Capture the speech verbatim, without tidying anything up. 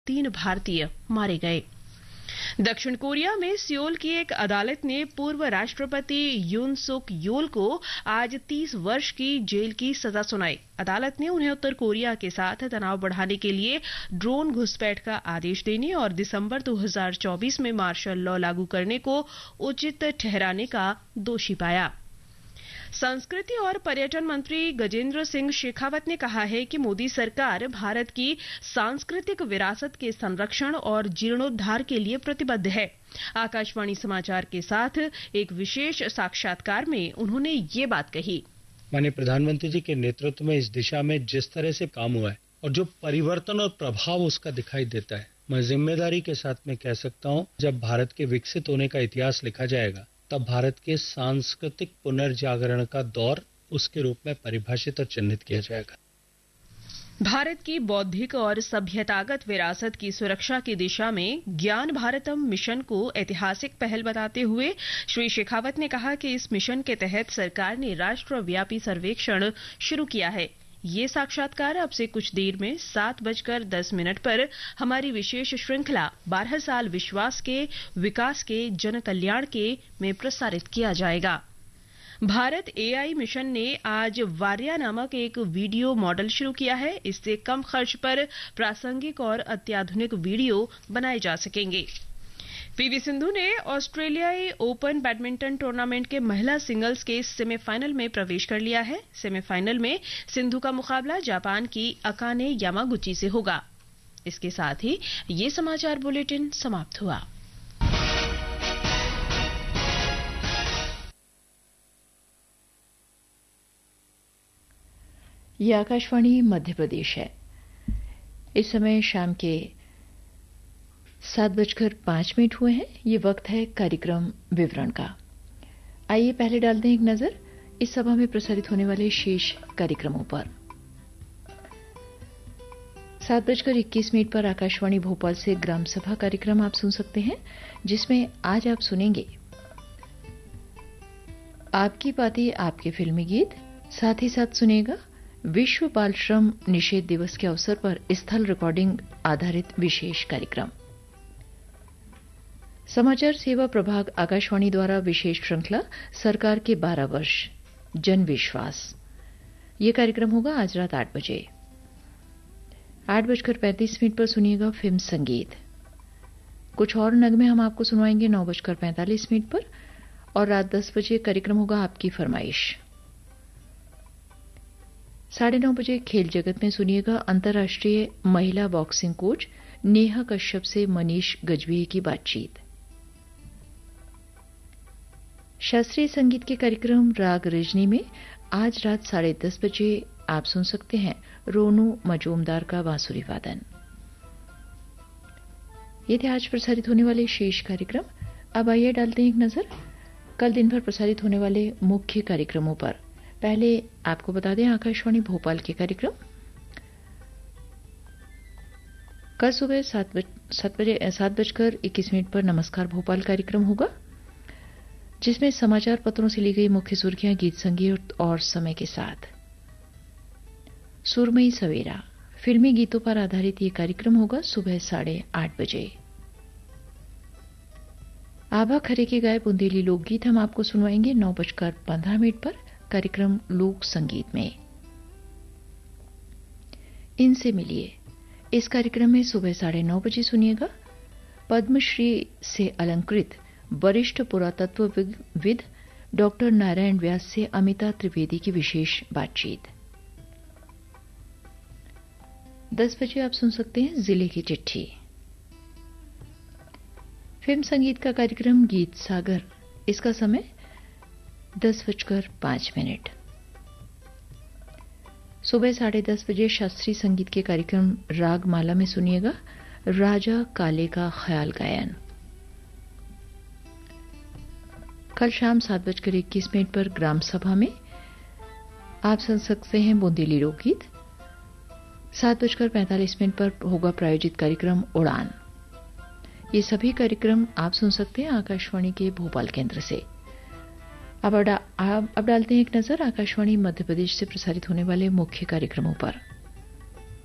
तीन भारतीय मारे गए। दक्षिण कोरिया में सियोल की एक अदालत ने पूर्व राष्ट्रपति यून सुक योल को आज तीस वर्ष की जेल की सजा सुनाई। अदालत ने उन्हें उत्तर कोरिया के साथ तनाव बढ़ाने के लिए ड्रोन घुसपैठ का आदेश देने और दिसंबर दो हज़ार चौबीस में मार्शल लॉ लागू करने को उचित ठहराने का दोषी पाया। संस्कृति और पर्यटन मंत्री गजेंद्र सिंह शेखावत ने कहा है कि मोदी सरकार भारत की सांस्कृतिक विरासत के संरक्षण और जीर्णोद्धार के लिए प्रतिबद्ध है। आकाशवाणी समाचार के साथ एक विशेष साक्षात्कार में उन्होंने ये बात कही। माननीय प्रधानमंत्री जी के नेतृत्व में इस दिशा में जिस तरह से काम हुआ है और जो परिवर्तन और प्रभाव उसका दिखाई देता है, मैं जिम्मेदारी के साथ में कह सकता हूँ, जब भारत के विकसित होने का इतिहास लिखा जाएगा तब भारत के सांस्कृतिक पुनर्जागरण का दौर उसके रूप में परिभाषित और चिन्हित किया जाएगा। भारत की बौद्धिक और सभ्यतागत विरासत की सुरक्षा की दिशा में ज्ञान भारतम मिशन को ऐतिहासिक पहल बताते हुए श्री शेखावत ने कहा कि इस मिशन के तहत सरकार ने राष्ट्रव्यापी सर्वेक्षण शुरू किया है। ये साक्षात्कार अब से कुछ देर में सात बजकर दस मिनट पर हमारी विशेष श्रृंखला बारह साल विश्वास के विकास के जन कल्याण के में प्रसारित किया जाएगा। भारत एआई मिशन ने आज वारिया नामक एक वीडियो मॉडल शुरू किया है। इससे कम खर्च पर प्रासंगिक और अत्याधुनिक वीडियो बनाए जा सकेंगे। पीवी सिंधु ने ऑस्ट्रेलियाई ओपन बैडमिंटन टूर्नामेंट के महिला सिंगल्स के सेमीफाइनल में प्रवेश कर लिया है। सेमीफाइनल में सिंधु का मुकाबला जापान की अकाने यामागुची से होगा। इसके साथ ही ये समाचार बुलेटिन समाप्त हुआ। ये आकाशवाणी मध्य प्रदेश है। इस समय शाम के सात बजकर पांच मिनट हुए हैं। ये वक्त है कार्यक्रम विवरण का। आइए पहले डालते हैं एक नजर इस सभा में प्रसारित होने वाले शेष कार्यक्रमों पर। सात बजकर इक्कीस मिनट पर आकाशवाणी भोपाल से ग्राम सभा कार्यक्रम आप सुन सकते हैं, जिसमें आज आप सुनेंगे आपकी बातें आपके फिल्मी गीत। साथ ही साथ सुनेगा विश्व बाल श्रम निषेध दिवस के अवसर पर स्थल रिकॉर्डिंग आधारित विशेष कार्यक्रम। समाचार सेवा प्रभाग आकाशवाणी द्वारा विशेष श्रृंखला सरकार के बारह वर्ष जन विश्वास, ये कार्यक्रम होगा आज रात आठ बजे। आठ बजकर पैंतीस मिनट पर सुनिएगा फिल्म संगीत। कुछ और नगमे हम आपको सुनवाएंगे नौ बजकर पैंतालीस मिनट पर और रात दस बजे कार्यक्रम होगा आपकी फरमाइश। साढ़े नौ बजे खेल जगत में सुनिएगा अंतर्राष्ट्रीय महिला बॉक्सिंग कोच नेहा कश्यप से मनीष गजभिये की बातचीत। शास्त्रीय संगीत के कार्यक्रम राग रजनी में आज रात साढ़े दस बजे आप सुन सकते हैं रोनू मजूमदार का बांसुरी वादन। ये थे आज प्रसारित होने वाले शेष कार्यक्रम। अब आइए डालते हैं एक नजर कल दिन भर प्रसारित होने वाले मुख्य कार्यक्रमों पर। पहले आपको बता दें आकाशवाणी भोपाल के कार्यक्रम। कल सुबह सात बजे सात बजकर इक्कीस मिनट पर नमस्कार भोपाल कार्यक्रम होगा, जिसमें समाचार पत्रों से ली गई मुख्य सुर्खियां गीत संगीत और समय के साथ। सुरमई सवेरा फिल्मी गीतों पर आधारित ये कार्यक्रम होगा सुबह साढ़े आठ बजे। आभा खरे के गाए बुंदेली लोकगीत हम आपको सुनवाएंगे नौ बजकर पंद्रह मिनट पर कार्यक्रम लोक संगीत में। इनसे मिलिए इस कार्यक्रम में सुबह साढ़े नौ बजे सुनिएगा पद्मश्री से अलंकृत वरिष्ठ पुरातत्वविद डॉक्टर नारायण व्यास से अमिता त्रिवेदी की विशेष बातचीत। दस बजे आप सुन सकते हैं जिले की चिट्ठी। फिल्म संगीत का कार्यक्रम गीत सागर, इसका समय दस बजकर पांच मिनट। सुबह साढ़े दस बजे शास्त्रीय संगीत के कार्यक्रम रागमाला में सुनिएगा राजा काले का ख्याल गायन। कल शाम सात बजकर इक्कीस मिनट पर ग्राम सभा में आप सुन सकते हैं बुंदेली लोकगीत। सात बजकर पैंतालीस मिनट पर होगा प्रायोजित कार्यक्रम उड़ान। ये सभी कार्यक्रम आप सुन सकते हैं आकाशवाणी के भोपाल केंद्र से। अब अब डालते हैं एक नजर आकाशवाणी मध्य प्रदेश से प्रसारित होने वाले मुख्य कार्यक्रमों पर।